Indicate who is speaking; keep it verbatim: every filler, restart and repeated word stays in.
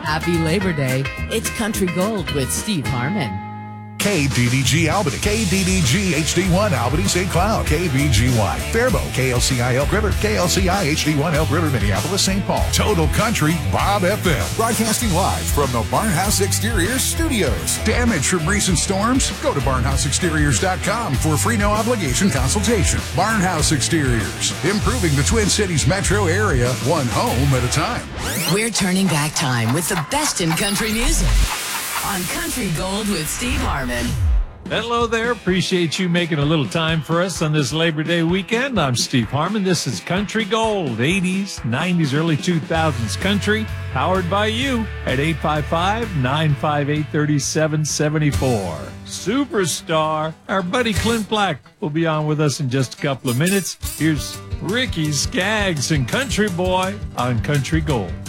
Speaker 1: Happy Labor Day. It's Country Gold with Steve Harmon.
Speaker 2: K D D G Albany, K D D G H D one Albany, Saint Cloud, K B G Y Faribault, K L C I Elk River, K L C I H D one Elk River, Minneapolis, Saint Paul. Total Country, Bob F M. Broadcasting live from the Barnhouse Exteriors studios. Damage from recent storms? Go to barnhouse exteriors dot com for a free no obligation consultation. Barnhouse Exteriors, improving the Twin Cities metro area, one home at a time.
Speaker 1: We're turning back time with the best in country music on Country Gold with Steve Harmon.
Speaker 3: Hello there. Appreciate you making a little time for us on this Labor Day weekend. I'm Steve Harmon. This is Country Gold, eighties, nineties, early two thousands country, powered by you at eight five five, nine five eight, three seven seven four. Superstar, our buddy Clint Black will be on with us in just a couple of minutes. Here's Ricky Skaggs and Country Boy on Country Gold.